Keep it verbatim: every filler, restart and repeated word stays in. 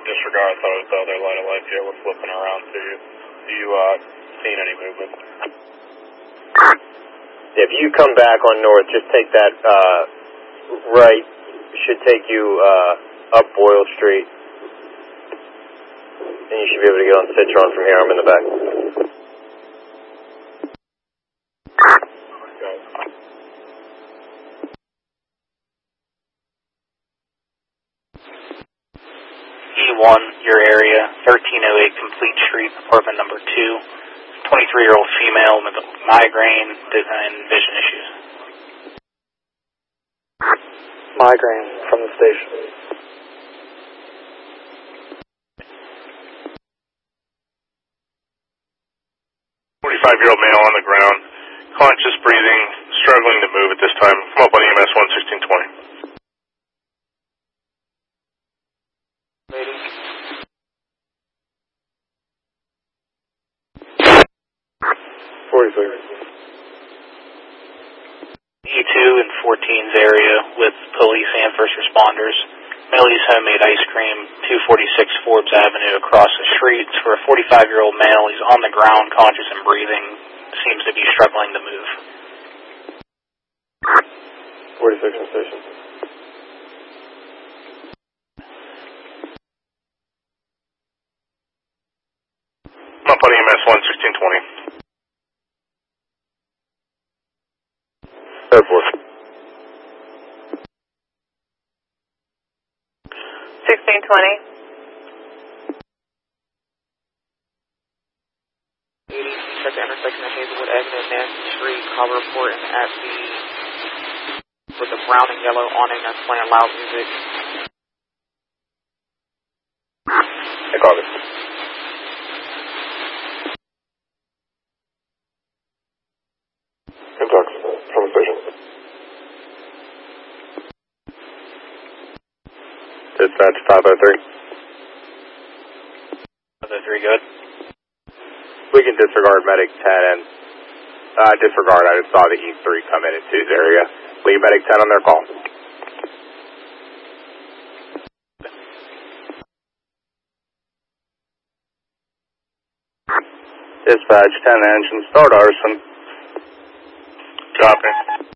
disregard. I thought it was the other light of life here. We're flipping around to you. Do you, uh, seen any movement? If you come back on north, just take that, uh, right, should take you, uh, up Boyle Street. And you should be able to get on Citron from here. I'm in the back. E one, your area, thirteen oh eight Complete Street, apartment number two. twenty-three-year-old female with migraine and vision issues. Migraine from the station. forty-five-year-old male on the ground, conscious breathing, struggling to move at this time. Come up on E M S one sixteen twenty. forty-six. E two in fourteen's area with police and first responders. Millie's Homemade Ice Cream, two forty-six Forbes Avenue across the street. It's for a forty-five-year-old male. He's on the ground, conscious and breathing. Seems to be struggling to move. forty-six in station. Come up on E M S one sixteen twenty. Airport. sixteen twenty. eighty, at the intersection of Hazelwood Avenue and Nancy Street. Call reporting at the, with the brown and yellow awning that's playing loud music. I called it. Kentucky, from the station. Dispatch five oh three. five oh three, good. We can disregard medic ten and, uh, disregard, I just saw the E three come in in two's area. Leave medic ten on their call. Dispatch ten engine, start arson. Copy.